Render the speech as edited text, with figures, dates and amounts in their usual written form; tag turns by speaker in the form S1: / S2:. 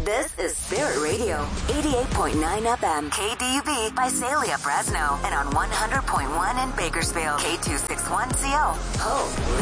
S1: This is Spirit Radio, 88.9 FM, KDUB, Visalia, Fresno, and on 100.1 in Bakersfield, K261CO. Hope